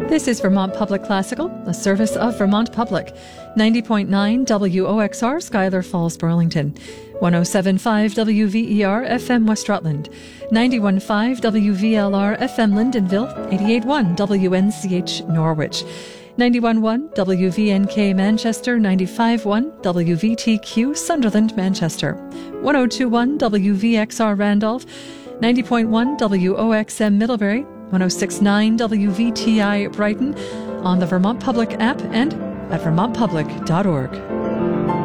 This is Vermont Public Classical, a service of Vermont Public. 90.9 WOXR, Schuyler Falls, Burlington. 107.5 WVER FM West Rutland. 91.5 WVLR FM Lyndonville. 88.1 WNCH Norwich. 91.1 WVNK Manchester. 95.1 WVTQ Sunderland, Manchester. 102.1 WVXR Randolph. 90.1 WOXM Middlebury. 106.9 WVTI Brighton, on the Vermont Public app and at vermontpublic.org.